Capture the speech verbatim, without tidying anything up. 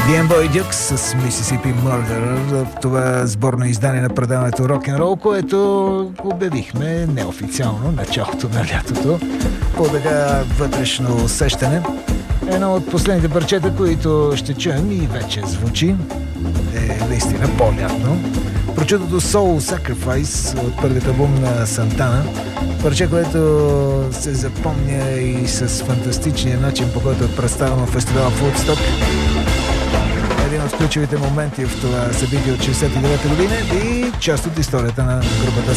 The Amboy Dukes с Mississippi Murderer. Това сборно издание на предаването Рок-н-рол, което обявихме неофициално началото на лятото по така вътрешно усещане. Едно от последните парчета, които ще чуем и вече звучи, е наистина по-лятно. Прочутото Soul Sacrifice от първият албум на Сантана. Парче, което се запомня и с фантастичния начин, по който е представено в фестивала Woodstock. Един от ключовите моменти в това събитие от шейсет и девета година и част от историята на групата